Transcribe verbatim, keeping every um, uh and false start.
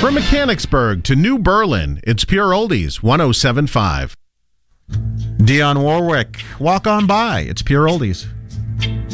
From Mechanicsburg to New Berlin, it's Pure Oldies, one oh seven point five. Dionne Warwick, Walk On By. It's Pure Oldies.